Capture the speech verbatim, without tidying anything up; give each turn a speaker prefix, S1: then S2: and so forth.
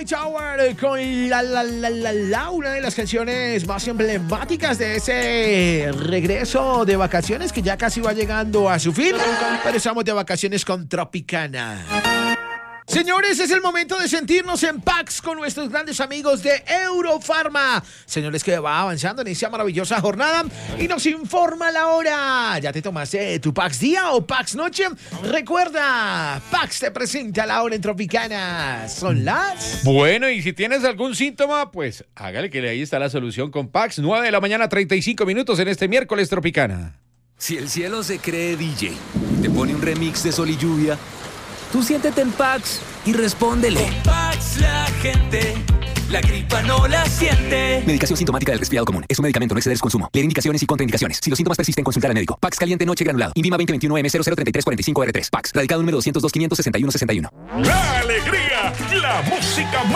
S1: Hightower con la, la, la, la, la, una de las canciones más emblemáticas de ese regreso de vacaciones que ya casi va llegando a su fin, pero estamos de vacaciones con Tropicana. Señores, es el momento de sentirnos en Pax con nuestros grandes amigos de Eurofarma. Señores, que va avanzando en esta maravillosa jornada y nos informa la hora. ¿Ya te tomaste tu Pax día o Pax noche? Recuerda, Pax te presenta la hora en Tropicana. Son las...
S2: Bueno, y si tienes algún síntoma, pues hágale que ahí está la solución con Pax. nueve de la mañana, treinta y cinco minutos en este miércoles Tropicana.
S3: Si el cielo se cree D J, te pone un remix de Sol y Lluvia, tú siéntete en Pax y respóndele.
S4: Con Pax la gente, la gripa no la siente.
S3: Medicación sintomática del resfriado común. Es un medicamento, no exceder su consumo. Leer indicaciones y contraindicaciones. Si los síntomas persisten, consultar al médico. Pax caliente noche granulado. Invima veinte veintiuno M cero cero treinta y tres cuarenta y cinco R tres. Pax. Radicado número doscientos dos quinientos sesenta y uno sesenta y uno.
S5: ¡La alegría! ¡La música!